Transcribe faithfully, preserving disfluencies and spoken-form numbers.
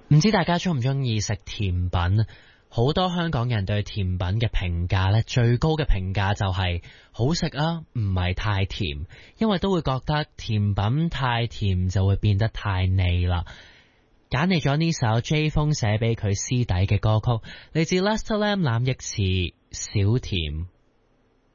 唔知大家中唔中意食甜品？好多香港人對甜品嘅評價咧，最高嘅評價就係好食啊，唔係太甜，因為都會覺得甜品太甜就會變得太膩啦。揀嚟咗呢首 J 風寫俾佢師弟嘅歌曲，嚟自 Lester Lam 藍奕慈《小甜》。